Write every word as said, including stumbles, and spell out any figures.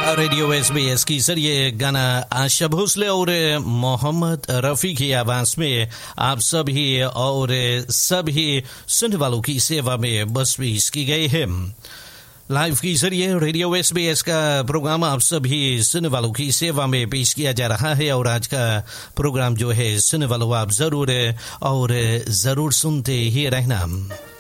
Radio SBS की जरिए गाना आशा भोसले और मोहम्मद रफ़ी की आवाज में आप सभी और सभी सुनने वालों की सेवा में बस पेश की गई है। लाइव के जरिए रेडियो एसबीएस का प्रोग्राम आप सभी सुनने वालों की सेवा में पेश किया जा रहा है और आज का प्रोग्राम जो है सुनने वालों आप जरूर और जरूर सुनते ही रहना।